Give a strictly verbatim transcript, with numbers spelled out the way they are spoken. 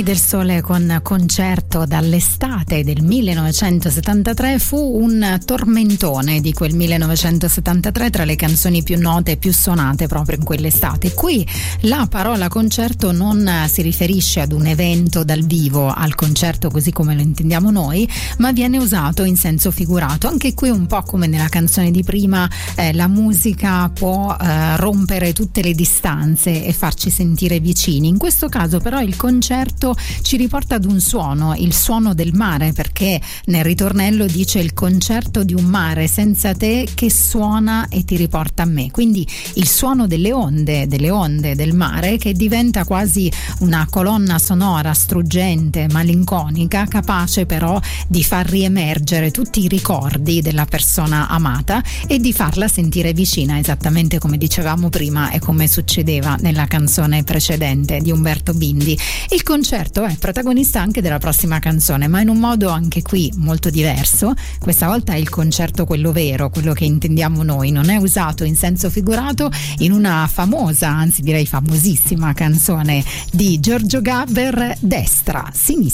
del Sole con Concerto dall'estate del millenovecentosettantatré fu un tormentone di quel millenovecentosettantatré, tra le canzoni più note e più suonate proprio in quell'estate. Qui la parola concerto non si riferisce ad un evento dal vivo, al concerto così come lo intendiamo noi, ma viene usato in senso figurato. Anche qui, un po' come nella canzone di prima, eh, la musica può eh, rompere tutte le distanze e farci sentire vicini. In questo caso però il concerto ci riporta ad un suono, il suono del mare, perché nel ritornello dice: il concerto di un mare senza te che suona e ti riporta a me. Quindi il suono delle onde, delle onde del mare, che diventa quasi una colonna sonora struggente, malinconica, capace però di far riemergere tutti i ricordi della persona amata e di farla sentire vicina, esattamente come dicevamo prima e come succedeva nella canzone precedente di Umberto Bindi. Il concerto è protagonista anche della prossima canzone, ma in un modo anche qui molto diverso. Questa volta è il concerto quello vero, quello che intendiamo noi, non è usato in senso figurato in una famosa, anzi direi famosissima canzone di Giorgio Gaber, Destra, Sinistra.